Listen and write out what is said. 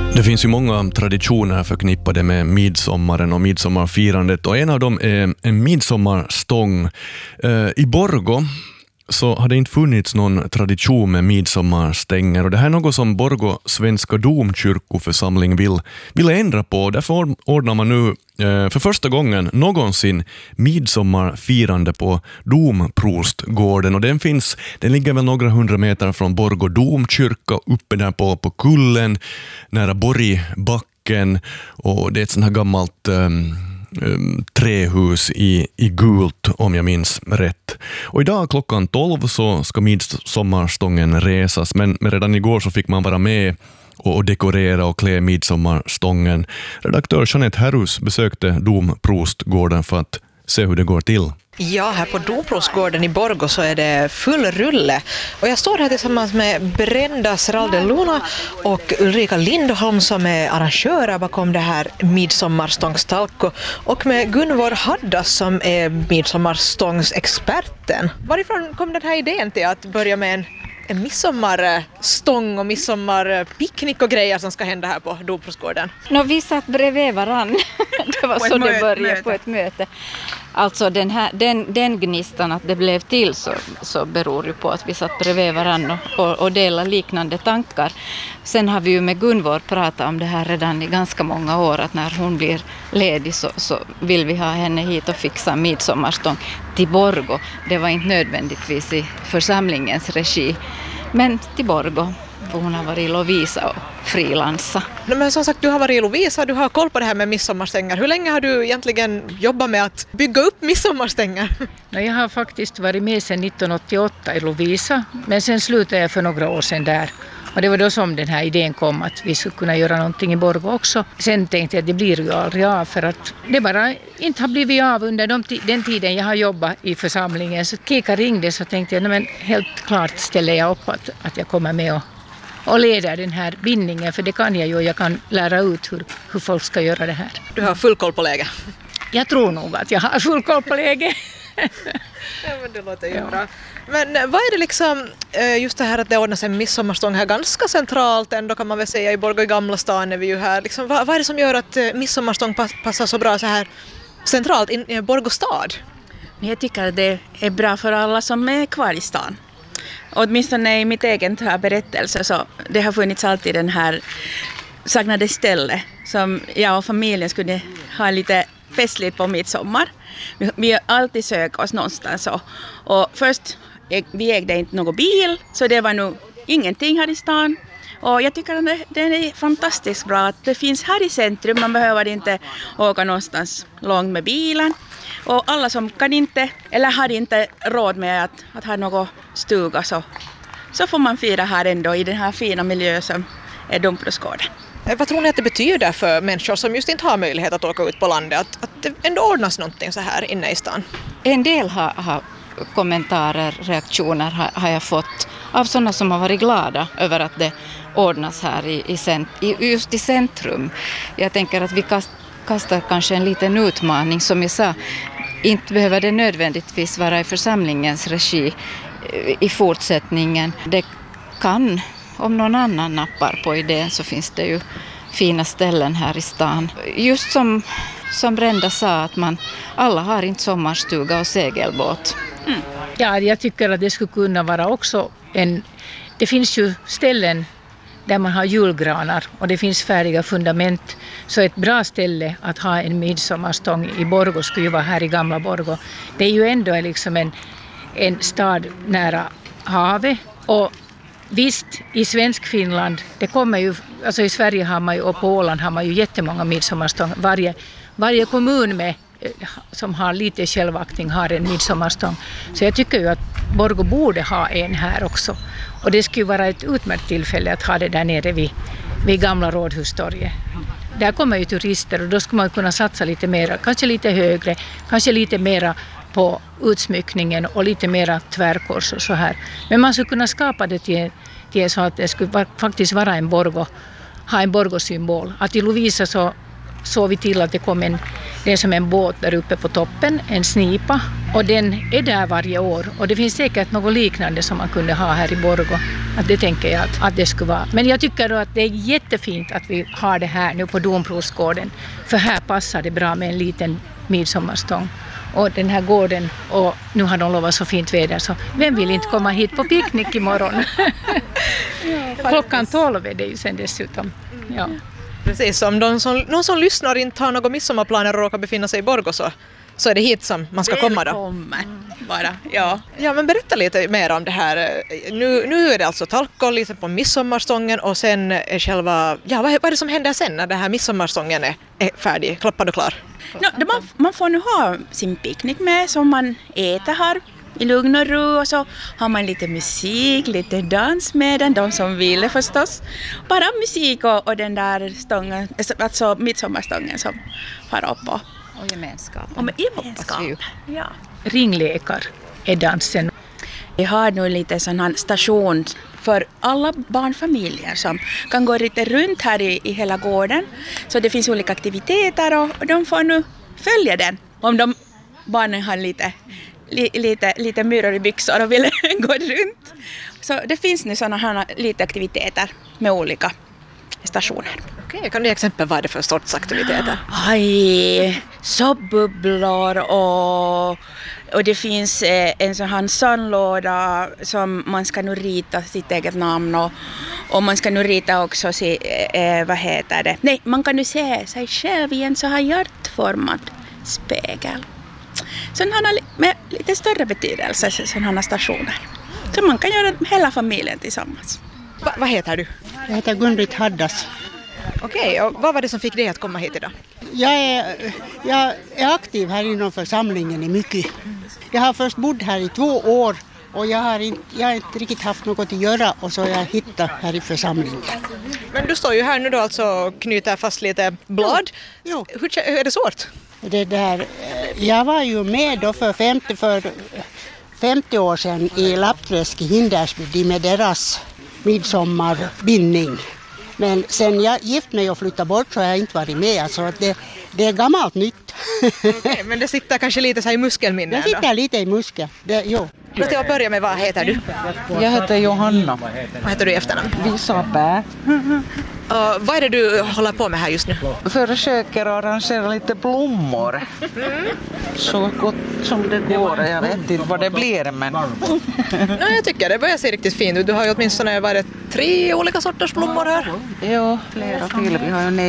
Det finns ju många traditioner förknippade med midsommaren och midsommarfirandet, och en av dem är en midsommarstång. I Borgå så har det inte funnits någon tradition med midsommarstänger, och det här är något som Borgå svenska domkyrkoförsamling vill ändra på. Därför ordnar man nu för första gången någonsin midsommarfirande på Domprostgården, och den ligger väl några 100 meter från Borgå domkyrka, uppe där på kullen nära Borgbacken, och det är ett sånt här gammalt trähus i gult, om jag minns rätt. Och idag klockan 12 så ska midsommarstången resas, men redan igår så fick man vara med och dekorera och klä midsommarstången. Redaktör Jeanette Herrus besökte Domprostgården för att se hur det går till. Ja, här på Domprostgården i Borgå så är det full rulle. Och jag står här tillsammans med Brenda Seralden-Luna och Ulrika Lindholm som är arrangörer bakom det här midsommarstångstalko, och med Gunvor Haddas som är midsommarstångsexperten. Varifrån kom den här idén till att börja med en midsommarstång och midsommarpicknick och grejer som ska hända här på Domprostgården? Vi satt bredvid varann. Det var så det började på ett möte. Alltså den gnistan att det blev till så beror ju på att vi satt bredvid varann och delade liknande tankar. Sen har vi ju med Gunvor pratat om det här redan i ganska många år, att när hon blir ledig så vill vi ha henne hit och fixa midsommarstång till Borgå. Det var inte nödvändigtvis i församlingens regi, men till Borgå. Hon har varit i Lovisa och frilansa. Men som sagt, du har varit i Lovisa, du har koll på det här med midsommarstängar. Hur länge har du egentligen jobbat med att bygga upp midsommarstängar? Jag har faktiskt varit med sedan 1988 i Lovisa, men sen slutade jag för några år sedan där. Och det var då som den här idén kom att vi skulle kunna göra någonting i Borgå också. Sen tänkte jag att det blir ju aldrig av, för att det bara inte har blivit av under den tiden jag har jobbat i församlingen. Så Kika ringde, så tänkte jag, men helt klart ställer jag upp att jag kommer med och leder den här bindningen, för det kan jag ju, och jag kan lära ut hur folk ska göra det här. Du har full koll på läget? Jag tror nog att jag har full koll på läget. Ja, men det låter ju bra. Men vad är det liksom, just det här att det ordnas en midsommarstång här ganska centralt ändå, kan man väl säga, i Borgå i Gamla stan är vi ju här. Liksom, vad är det som gör att midsommarstång passar så bra så här centralt i Borgå stad? Jag tycker att det är bra för alla som är kvar i stan. Åtminstone i mitt egen berättelse så det har funnits alltid den här saknade ställe som jag och familjen skulle ha lite festligt på midsommar. Vi har alltid sökt oss någonstans och först vi ägde inte någon bil, så det var nog ingenting här i stan. Och jag tycker att det är fantastiskt bra att det finns här i centrum. Man behöver inte åka någonstans långt med bilen. Och alla som kan inte eller har inte råd med att ha någon stuga så får man fira här ändå i den här fina miljön som är Domprostgården. Vad tror ni att det betyder för människor som just inte har möjlighet att åka ut på landet att det ändå ordnas någonting så här inne i stan? En del har kommentarer, reaktioner har jag fått av sådana som har varit glada över att det ordnas här just i centrum. Jag tänker att vi kastar kanske en liten utmaning, som jag sa. Inte behöver det nödvändigtvis vara i församlingens regi i fortsättningen. Det kan, om någon annan nappar på idén, så finns det ju fina ställen här i stan. Just som Brenda sa, att alla har inte sommarstuga och segelbåt. Mm. Ja, jag tycker att det skulle kunna vara också det finns ju ställen där man har julgranar och det finns färdiga fundament. Så ett bra ställe att ha en midsommarstång i Borgå skulle ju vara här i Gamla Borgå. Det är ju ändå liksom en stad nära havet, och visst, i svensk Finland, det kommer ju, alltså i Sverige har man ju, och på Åland har man ju jättemånga midsommarstång. Varje kommun som har lite självaktning har en midsommarstång. Så jag tycker ju att Borgå borde ha en här också. Och det skulle vara ett utmärkt tillfälle att ha det där nere vid Gamla Rådhustorget. Där kommer ju turister, och då skulle man kunna satsa lite mer, kanske lite högre, kanske lite mera på utsmyckningen och lite mera tvärkors och så här. Men man skulle kunna skapa det till så att det skulle faktiskt vara ha en Borgå-symbol. Att i Lovisa så såg vi till att det kom Det är som en båt där uppe på toppen, en snipa, och den är där varje år. Och det finns säkert något liknande som man kunde ha här i Borgå. Att det tänker jag att det skulle vara. Men jag tycker då att det är jättefint att vi har det här nu på Domprosgården. För här passar det bra med en liten midsommarstång. Och den här gården, och nu har de lovat så fint väder, så vem vill inte komma hit på picknick imorgon? Klockan 12 är det ju sen dessutom. Ja. Precis, om någon som lyssnar inte har några midsommarplaner och råkar befinna sig i Borgå så är det hit som man ska komma då. Välkommen bara, ja. Ja, men berätta lite mer om det här. Nu är det alltså talko lite på midsommarstången och sen är själva, ja vad är det som händer sen när den här midsommarstången är färdig, klappad och klar? Man får nu ha sin picknick med som man äter här i lugn och ro, och så har man lite musik, lite dans med den, de som vill förstås. Bara musik och den där stången, alltså midsommarstången som far upp Och gemenskapen. Och med gemenskap. Ja. Ringlekar är dansen. Vi har nu lite sån här station för alla barnfamiljer som kan gå lite runt här i hela gården. Så det finns olika aktiviteter och de får nu följa den. Om barnen har lite myror i byxor och vill gå runt. Så det finns nu såna här lite aktiviteter med olika stationer. Okej, kan du exempel vad är det för sorts aktiviteter? Aj, så bubblor och det finns en sån här sandlåda som man ska nu rita sitt eget namn och man ska nu rita också man kan nu se sig själv i en så här hjärtformad spegel. Sån här med lite större betydelse, sådana här stationer. Så man kan göra hela familjen tillsammans. Vad heter du? Jag heter Gun-Britt Haddas. Okej, och vad var det som fick dig att komma hit idag? Jag är aktiv här inom församlingen i mycket. Jag har först bott här i 2 år och jag har inte riktigt haft något att göra, och så har jag hittat här i församlingen. Men du står ju här nu då alltså och knyter fast lite blad. Jo. Hur är det svårt? Jag var ju med då för 50 år sedan i Lappträsk i Hindersby med deras midsommarbindning. Men sen jag gift mig och flyttade bort så har jag inte varit med. Alltså att det är gammalt nytt. Okej, men det sitter kanske lite så här i muskelminnet. Det sitter lite i muskel. Låt jag börja med, vad heter du? Jag heter Johanna. Vad heter du i efternamn? Visapää. Vad är det du håller på med här just nu? Försöker arrangera lite blommor. Så gott som det går. Jag vet inte vad det blir, men... Jag tycker det börjar se riktigt fint ut. Du har ju åtminstone 3 olika sorters blommor här. Jo, flera till. Vi har ju